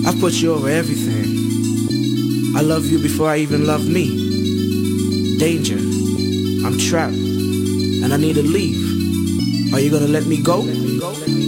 I put you over everything. I love you before I even love me. Danger, I'm trapped, and I need to leave. Are you gonna let me go?